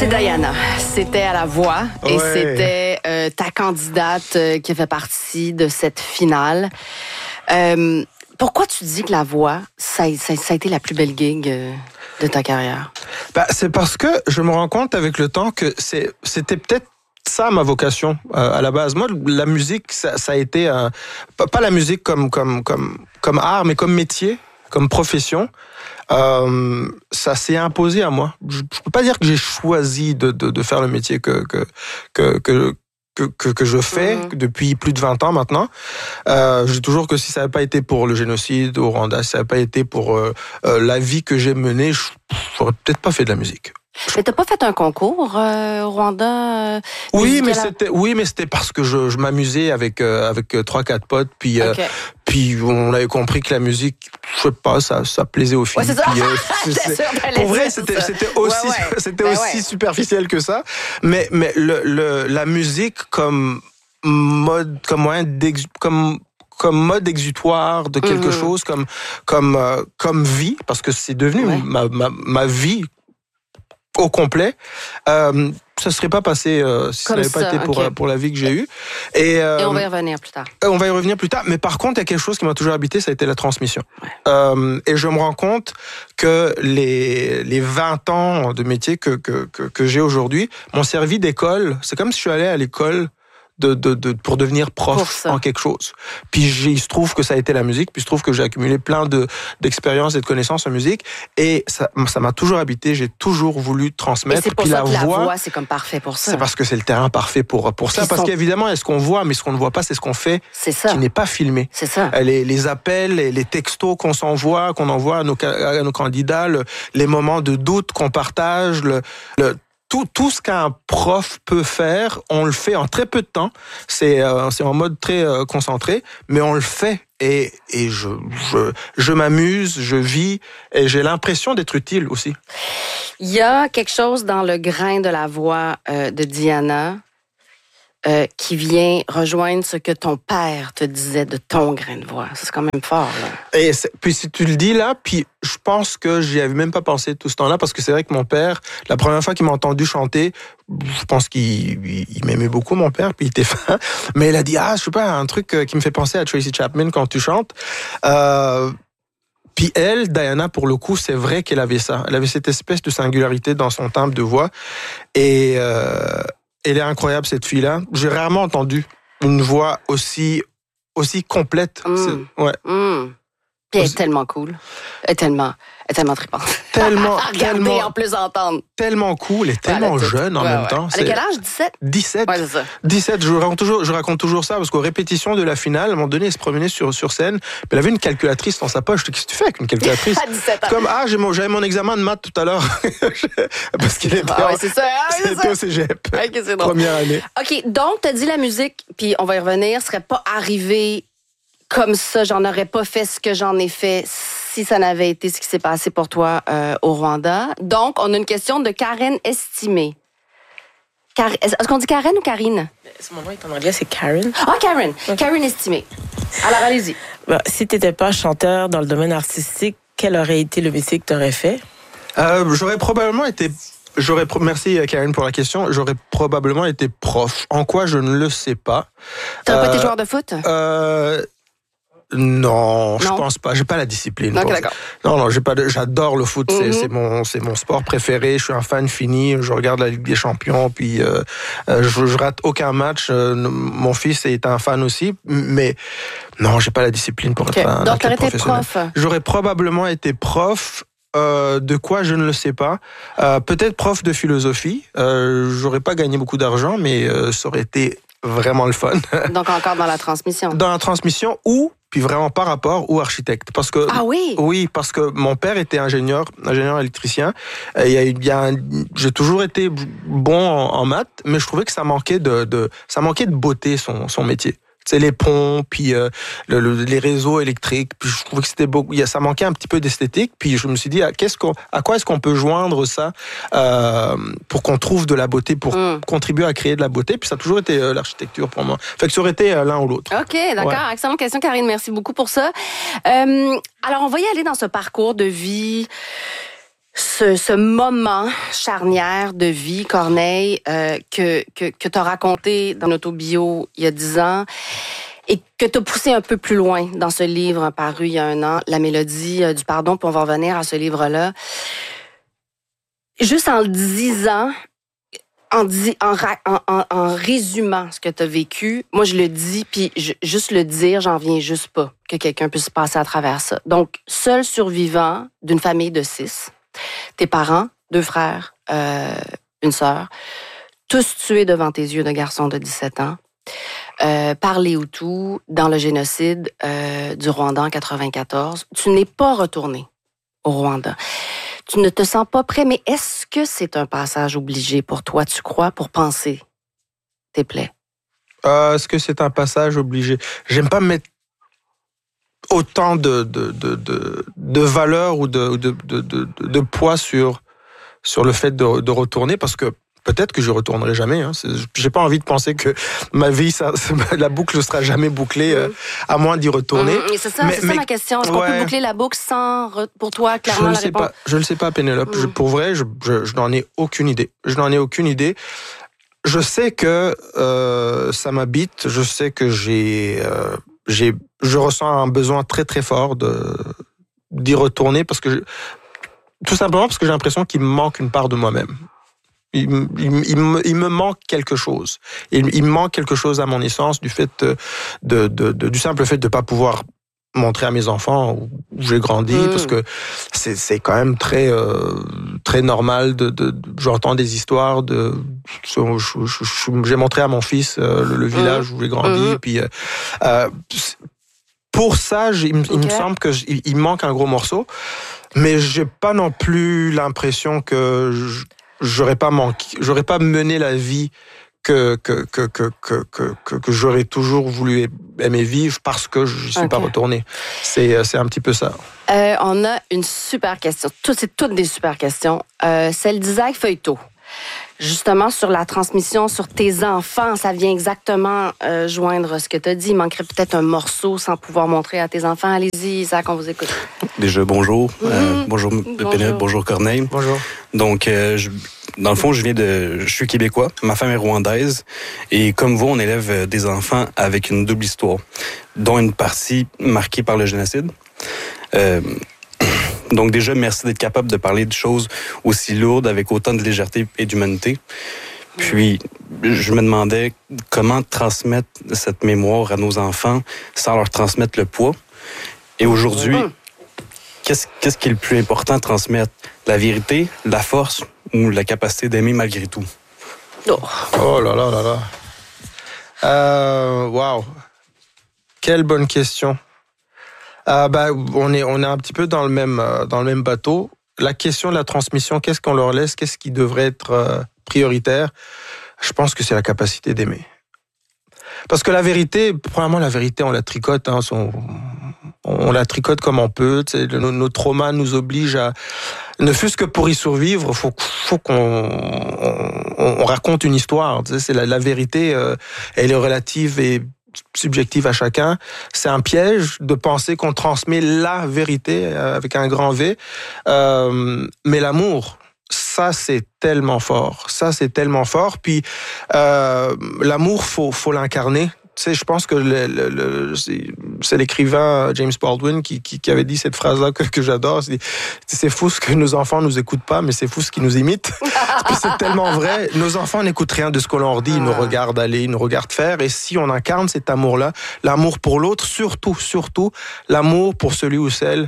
C'est Diana. C'était à la voix et Ouais. c'était ta candidate qui a fait partie de cette finale. Pourquoi tu dis que la voix, ça a été la plus belle gig de ta carrière? C'est parce que je me rends compte avec le temps que c'était peut-être ça ma vocation à la base. Moi, la musique, ça a été pas la musique comme art, mais comme métier, comme profession. Ça s'est imposé à moi. Je peux pas dire que j'ai choisi de faire le métier que je fais depuis plus de 20 ans maintenant. Je dis toujours que si ça n'avait pas été pour le génocide au Rwanda, si ça n'avait pas été pour la vie que j'ai menée, j'aurais peut-être pas fait de la musique. Mais t'as pas fait un concours au Rwanda? Oui, mais c'était parce que je m'amusais avec 3-4 potes, puis puis on avait compris que la musique, je sais pas, ça plaisait aux filles. Ouais, c'est ça. Puis, pour vrai, c'était aussi superficiel que ça. Mais la musique comme mode, comme moyen comme mode exutoire de quelque chose, comme vie, parce que c'est devenu ma vie au complet, ça serait pas passé si ça n'avait pas été pour la vie que j'ai eue. Et on va y revenir plus tard. On va y revenir plus tard, mais par contre, il y a quelque chose qui m'a toujours habité, ça a été la transmission. Ouais. Et je me rends compte que les 20 ans de métier que j'ai aujourd'hui m'ont servi d'école. C'est comme si je suis allé à l'école pour devenir prof en quelque chose. Puis il se trouve que ça a été la musique, puis il se trouve que j'ai accumulé plein d'expériences et de connaissances en musique, et ça m'a toujours habité, j'ai toujours voulu transmettre. Et c'est pour puis ça que la voix, c'est comme parfait pour ça. C'est parce que c'est le terrain parfait pour ça, parce qu'évidemment, il y a ce qu'on voit, mais ce qu'on ne voit pas, c'est ce qu'on fait, qui n'est pas filmé. C'est ça. Les appels, les textos qu'on s'envoie, qu'on envoie à nos candidats, les moments de doute qu'on partage, tout ce qu'un prof peut faire, on le fait en très peu de temps. C'est en mode très concentré, mais on le fait. Et je m'amuse, je vis, et j'ai l'impression d'être utile aussi. Il y a quelque chose dans le grain de la voix de Diana qui vient rejoindre ce que ton père te disait de ton grain de voix. Ça, c'est quand même fort, là. Et puis si tu le dis là, puis je pense que j'y avais même pas pensé tout ce temps-là, parce que c'est vrai que mon père, la première fois qu'il m'a entendu chanter, je pense qu'il m'aimait beaucoup, mon père, puis il était fan, mais il a dit, je sais pas, un truc qui me fait penser à Tracy Chapman quand tu chantes. Puis elle, Diana, pour le coup, c'est vrai qu'elle avait ça. Elle avait cette espèce de singularité dans son timbre de voix, et elle est incroyable, cette fille-là. J'ai rarement entendu une voix aussi complète. Ouais. Puis elle est tellement cool. Elle est tellement trippante. Tellement, en plus entendre. Tellement cool et tellement jeune en même temps. Elle a quel âge? 17? Ouais, c'est ça. 17, je raconte toujours ça, parce qu'aux répétitions de la finale, à un moment donné, elle se promenait sur scène, puis elle avait une calculatrice dans sa poche. Qu'est-ce que tu fais avec une calculatrice? À 17 ans. Comme, j'avais mon examen de maths tout à l'heure. Parce qu'il était c'était au cégep. Okay, c'est drôle. Première année. OK, donc, t'as dit la musique, puis on va y revenir, serait pas arrivé comme ça, j'en aurais pas fait ce que j'en ai fait si ça n'avait été ce qui s'est passé pour toi au Rwanda. Donc, on a une question de Karen Estimé. Est-ce qu'on dit Karen ou Karine? Mon nom est en anglais, c'est Karen. Karen. Okay. Karen Estimé. Alors, allez-y. Si t'étais pas chanteur dans le domaine artistique, quel aurait été le métier que t'aurais fait? J'aurais probablement été... Merci Karen pour la question. J'aurais probablement été prof. En quoi, je ne le sais pas. T'aurais pas été joueur de foot? Non, je pense pas. J'ai pas la discipline. Okay, d'accord. Non, j'adore le foot. C'est mon sport préféré. Je suis un fan fini. Je regarde la Ligue des Champions. Puis je rate aucun match. Mon fils est un fan aussi. Mais non, j'ai pas la discipline pour être un athlète professionnel. Prof. J'aurais probablement été prof. De quoi, je ne le sais pas. Peut-être prof de philosophie. J'aurais pas gagné beaucoup d'argent, mais ça aurait été vraiment le fun. Donc encore dans la transmission. Dans la transmission, puis vraiment par rapport, ou architecte. Parce que, oui? Oui, parce que mon père était ingénieur électricien. J'ai toujours été bon en maths, mais je trouvais que ça manquait de beauté, son métier. C'est les ponts, puis les réseaux électriques. Puis je trouvais que c'était beau. Ça manquait un petit peu d'esthétique. Puis je me suis dit, à quoi est-ce qu'on peut joindre ça pour qu'on trouve de la beauté, pour contribuer à créer de la beauté. Puis ça a toujours été l'architecture pour moi. Fait que ça aurait été l'un ou l'autre. OK, d'accord. Ouais. Excellente question, Karine. Merci beaucoup pour ça. Alors, on va y aller dans ce parcours de vie ce moment charnière de vie, Corneille, que tu as raconté dans l'autobio il y a 10 ans et que tu as poussé un peu plus loin dans ce livre paru il y a 1 an, La mélodie du pardon, puis on va revenir à ce livre-là. Juste en le disant, en résumant ce que tu as vécu, moi je le dis, puis juste le dire, j'en viens juste pas que quelqu'un puisse passer à travers ça. Donc, seul survivant d'une famille de 6, tes parents, 2 frères, une sœur, tous tués devant tes yeux de garçons de 17 ans, par les Hutus dans le génocide du Rwanda en 1994. Tu n'es pas retourné au Rwanda. Tu ne te sens pas prêt, mais est-ce que c'est un passage obligé pour toi, tu crois, pour penser tes plaies? Est-ce que c'est un passage obligé? J'aime pas mettre autant de valeur ou de poids sur le fait de retourner, parce que peut-être que je retournerai jamais. Hein. J'ai pas envie de penser que ma vie, la boucle ne sera jamais bouclée, à moins d'y retourner. C'est ça ma question. Est-ce qu'on peut boucler la boucle sans, pour toi, clairement, la réponse? Je ne sais pas, Pénélope. Pour vrai, je n'en ai aucune idée. Je sais que ça m'habite. Je sais que je ressens un besoin très très fort d'y retourner, tout simplement parce que j'ai l'impression qu'il me manque une part de moi-même. Il me manque quelque chose. Il me manque quelque chose à mon essence du fait du simple fait de pas pouvoir montrer à mes enfants où j'ai grandi, parce que c'est quand même très très normal j'entends des histoires j'ai montré à mon fils le village où j'ai grandi, puis pour ça il me semble que il manque un gros morceau, mais j'ai pas non plus l'impression que j'aurais pas mené la vie que j'aurais toujours voulu aimer vivre, parce que je ne suis pas retourné. C'est un petit peu ça. On a une super question. C'est toutes des super questions. Celle d'Isaac Feuilletot. Justement, sur la transmission sur tes enfants, ça vient exactement joindre ce que tu as dit. Il manquerait peut-être un morceau sans pouvoir montrer à tes enfants. Allez-y, Isaac, on vous écoute. Déjà, bonjour. Bonjour, Pénélope. Bonjour, Corneille. Bonjour. Donc, dans le fond, je suis québécois. Ma femme est rwandaise. Et comme vous, on élève des enfants avec une double histoire, dont une partie marquée par le génocide. Donc déjà, merci d'être capable de parler de choses aussi lourdes avec autant de légèreté et d'humanité. Puis, je me demandais comment transmettre cette mémoire à nos enfants sans leur transmettre le poids. Et aujourd'hui, qu'est-ce qui est le plus important à transmettre? La vérité, la force ou la capacité d'aimer malgré tout? Oh là là là là. Wow. Quelle bonne question. On est un petit peu dans le même bateau. La question de la transmission, qu'est-ce qu'on leur laisse, qu'est-ce qui devrait être prioritaire? Je pense que c'est la capacité d'aimer. Parce que la vérité, premièrement, la vérité, on la tricote, hein, on la tricote comme on peut. Nos traumas nous obligent à, ne fût-ce que pour y survivre, faut qu'on raconte une histoire. C'est la vérité, elle est relative et subjective à chacun. C'est un piège de penser qu'on transmet la vérité avec un grand V. Mais l'amour, ça c'est tellement fort. Puis l'amour, faut l'incarner. Tu sais, je pense que c'est l'écrivain James Baldwin qui avait dit cette phrase-là que j'adore. C'est fou ce que nos enfants nous écoutent pas, mais c'est fou ce qu'ils nous imitent. Puis c'est tellement vrai. Nos enfants n'écoutent rien de ce qu'on leur dit. Ils nous regardent aller, ils nous regardent faire. Et si on incarne cet amour-là, l'amour pour l'autre, surtout, l'amour pour celui ou celle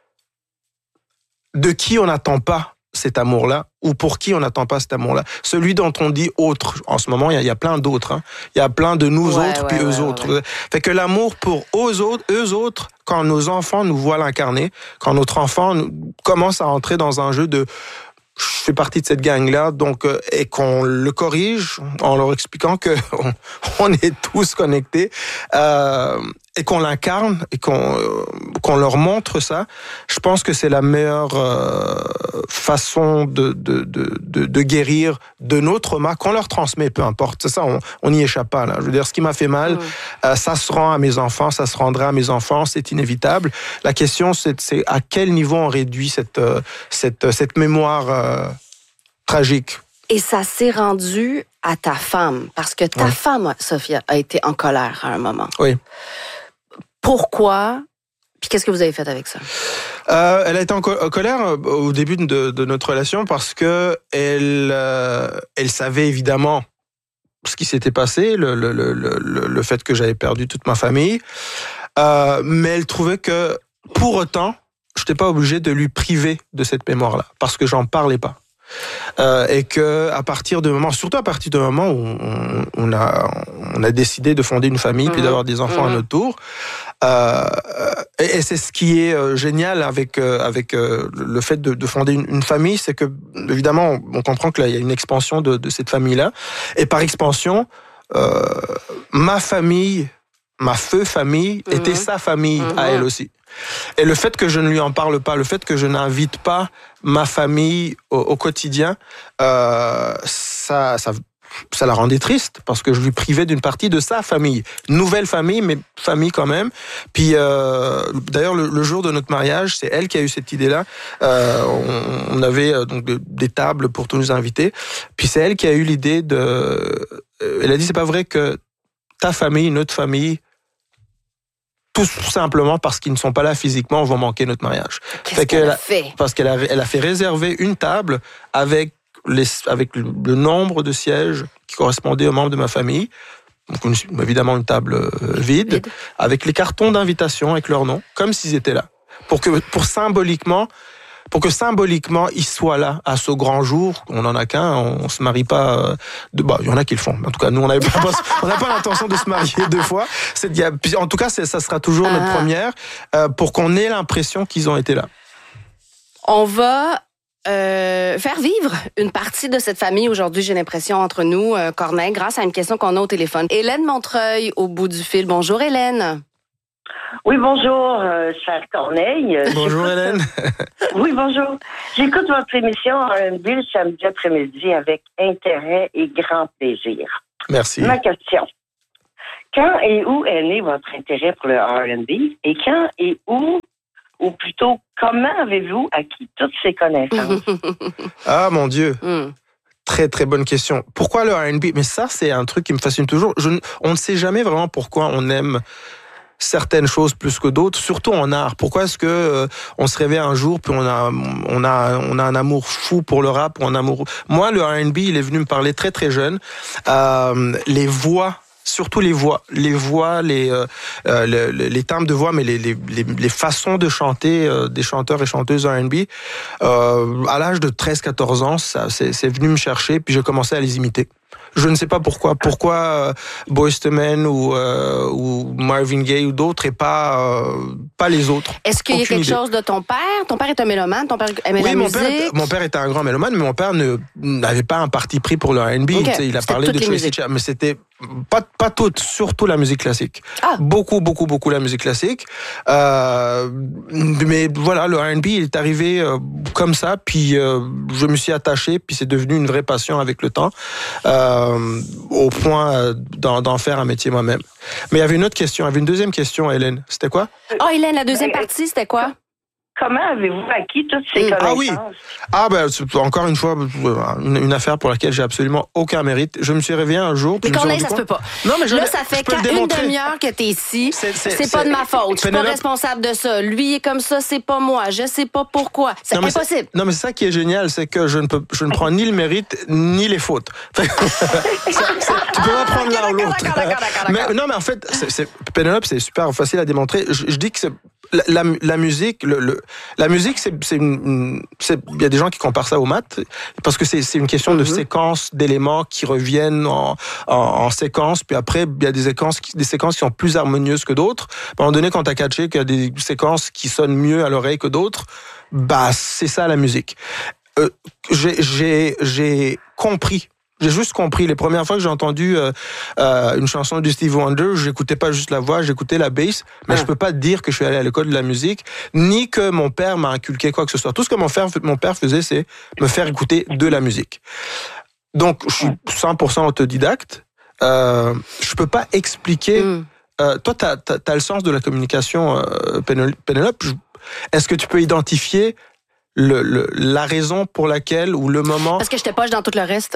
de qui on n'attend pas cet amour-là, ou pour qui on n'attend pas cet amour-là. Celui dont on dit autre. En ce moment, il y a plein d'autres. Hein. Il y a plein de nous autres, puis eux autres. Ouais. Fait que l'amour pour eux autres, quand nos enfants nous voient l'incarner, quand notre enfant commence à entrer dans un jeu de je fais partie de cette gang-là, donc et qu'on le corrige en leur expliquant que on est tous connectés. et qu'on l'incarne et qu'on leur montre ça, je pense que c'est la meilleure façon de guérir de nos traumas qu'on leur transmet, peu importe. C'est ça, on n'y échappe pas là. Je veux dire, ce qui m'a fait mal, ça se rend à mes enfants, ça se rendra à mes enfants, c'est inévitable. La question, c'est à quel niveau on réduit cette mémoire tragique. Et ça s'est rendu à ta femme, parce que ta femme, Sophia, a été en colère à un moment. Oui. Pourquoi? Puis qu'est-ce que vous avez fait avec ça? Elle a été en colère au début de notre relation parce que elle savait évidemment ce qui s'était passé, le fait que j'avais perdu toute ma famille, mais elle trouvait que pour autant, je n'étais pas obligé de lui priver de cette mémoire-là parce que j'en parlais pas. Et que surtout à partir du moment où on a décidé de fonder une famille puis d'avoir des enfants à notre tour, et c'est ce qui est génial avec le fait de fonder une famille, c'est que évidemment on comprend que là il y a une expansion de cette famille-là, et par expansion ma famille, ma famille était sa famille à elle aussi. Et le fait que je ne lui en parle pas, le fait que je n'invite pas ma famille au quotidien, ça la rendait triste parce que je lui privais d'une partie de sa famille. Nouvelle famille, mais famille quand même. Puis d'ailleurs, le jour de notre mariage, c'est elle qui a eu cette idée-là. On avait donc des tables pour tous nous inviter. Puis c'est elle qui a eu l'idée elle a dit, c'est pas vrai que ta famille, notre famille, tout simplement parce qu'ils ne sont pas là physiquement, vont manquer notre mariage. Qu'est-ce qu'elle a fait? Parce qu'elle a fait réserver une table avec le nombre de sièges qui correspondaient aux membres de ma famille. Donc évidemment une table vide, avec les cartons d'invitation avec leur nom, comme s'ils étaient là. Pour que symboliquement, ils soient là à ce grand jour. On n'en a qu'un, on se marie pas. Il y en a qui le font. En tout cas, nous, on n'a pas l'intention de se marier deux fois. En tout cas, ça sera toujours notre première, pour qu'on ait l'impression qu'ils ont été là. On va faire vivre une partie de cette famille aujourd'hui, j'ai l'impression, entre nous, Corneille, grâce à une question qu'on a au téléphone. Hélène Montreuil, au bout du fil. Bonjour, Hélène. Oui, bonjour, chère Corneille. Bonjour, Hélène. Oui, bonjour. J'écoute votre émission R&B le samedi après-midi avec intérêt et grand plaisir. Merci. Ma question. Quand et où est né votre intérêt pour le R&B? Et quand et où, ou plutôt, comment avez-vous acquis toutes ces connaissances? Ah, mon Dieu. Très, très bonne question. Pourquoi le R&B? Mais ça, c'est un truc qui me fascine toujours. On ne sait jamais vraiment pourquoi on aime certaines choses plus que d'autres, surtout en art. Pourquoi est-ce que on se réveille un jour puis on a un amour fou pour le rap, ou un amour... Moi, le R&B, il est venu me parler très très jeune. Les voix, surtout les timbres de voix, mais les façons de chanter des chanteurs et chanteuses R&B. À l'âge de 13-14 ans, c'est venu me chercher, puis j'ai commencé à les imiter. Je ne sais pas pourquoi. Pourquoi Boyz II Men ou Marvin Gaye ou d'autres et pas les autres. Est-ce qu'il y a quelque chose de ton père? Ton père est un mélomane? Ton père aimait la musique? Mon père était un grand mélomane, mais mon père n'avait pas un parti pris pour le R&B. Okay. Il a parlé de Tracy Chapman, mais c'était pas toute, surtout la musique classique. Beaucoup la musique classique. Mais voilà, le R&B il est arrivé comme ça, puis je me suis attaché, puis c'est devenu une vraie passion avec le temps, au point d'en faire un métier moi-même. Mais il y avait une autre question, il y avait une deuxième question, Hélène. C'était quoi? Hélène, la deuxième partie, c'était quoi? Comment avez-vous acquis toutes ces connaissances? C'est encore une fois une affaire pour laquelle j'ai absolument aucun mérite. Je me suis réveillé un jour. Mais Corneille, ça se peut pas. Non, mais là, ça fait une demi-heure que t'es ici. C'est pas de ma faute. Je suis pas responsable de ça. Lui est comme ça, c'est pas moi. Je sais pas pourquoi. C'est impossible. Non, mais c'est ça qui est génial, c'est que je ne prends ni le mérite ni les fautes. Tu peux pas prendre l'un ou l'autre. Mais en fait, Pénélope, c'est super facile à démontrer. Je dis que c'est la musique, la musique, il y a des gens qui comparent ça aux maths, parce que c'est une question de séquence d'éléments qui reviennent en séquence, puis après, il y a des séquences qui sont plus harmonieuses que d'autres. À un moment donné, quand t'as catché qu'il y a des séquences qui sonnent mieux à l'oreille que d'autres, c'est ça la musique. J'ai compris J'ai juste compris. Les premières fois que j'ai entendu une chanson du Stevie Wonder, j'écoutais pas juste la voix, j'écoutais la bass. Mais je peux pas dire que je suis allé à l'école de la musique, ni que mon père m'a inculqué quoi que ce soit. Tout ce que mon père faisait, c'est me faire écouter de la musique. Donc, je suis 100% autodidacte. Je peux pas expliquer. Toi, t'as le sens de la communication, Pénélope. Est-ce que tu peux identifier la raison pour laquelle ou le moment? Parce que j'étais poche dans tout le reste.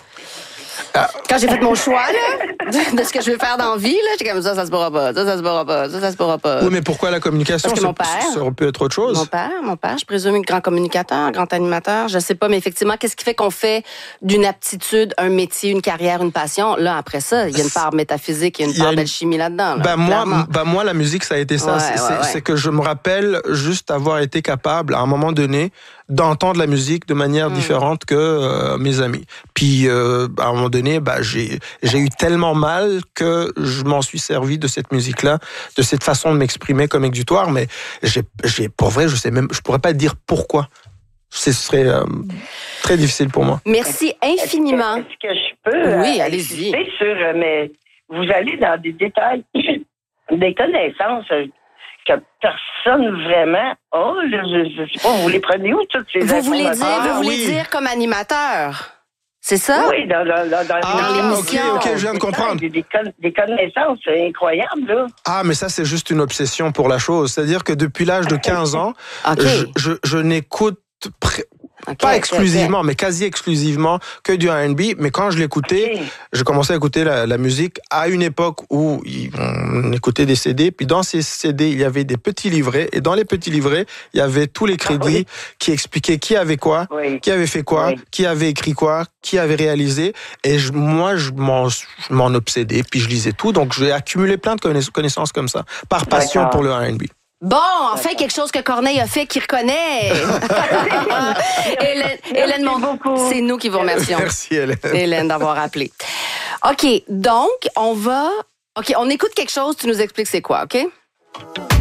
Quand j'ai fait mon choix là, de ce que je veux faire dans la vie, j'étais comme ça se pourra pas, ça se pourra pas, ça se pourra pas. Oui, mais pourquoi la communication? Parce que mon père, ça aurait pu être autre chose. Mon père, je présume un grand communicateur, grand animateur, je sais pas, mais effectivement, qu'est-ce qui fait qu'on fait d'une aptitude un métier, une carrière, une passion? Là, après ça, il y a une part métaphysique, il y a une part d'alchimie là-dedans. Là, moi, la musique, ça a été ça. C'est que je me rappelle juste avoir été capable, à un moment donné, d'entendre la musique de manière différente que mes amis. Puis, à un moment donné, j'ai eu tellement mal que je m'en suis servi de cette musique-là, de cette façon de m'exprimer comme exutoire, mais pour vrai, je pourrais pas dire pourquoi. Ce serait très difficile pour moi. Merci infiniment. Est-ce que je peux allez-y. Mais vous allez dans des détails, des connaissances que personne vraiment a. Je sais pas, vous les prenez où, toutes ces Vous voulez dire comme animateur? C'est ça? Oui, dans l'émission. OK, je viens de comprendre. Des connaissances incroyables, là. Ah, mais ça, c'est juste une obsession pour la chose. C'est-à-dire que depuis l'âge de 15 ans, je n'écoute pas exclusivement, mais quasi exclusivement que du R&B. Mais quand je l'écoutais, je commençais à écouter la musique à une époque où on écoutait des CD. Puis dans ces CD, il y avait des petits livrets. Et dans les petits livrets, il y avait tous les crédits qui expliquaient qui avait quoi, qui avait fait quoi, qui avait écrit quoi, qui avait réalisé. Et moi, je m'en obsédais. Puis je lisais tout. Donc j'ai accumulé plein de connaissances comme ça, par passion pour le R&B. Bon, enfin, quelque chose que Corneille a fait qu'il reconnaît. Hélène, c'est nous qui vous remercions. Merci, Hélène. Hélène, d'avoir appelé. OK, donc, on écoute quelque chose, tu nous expliques c'est quoi, OK?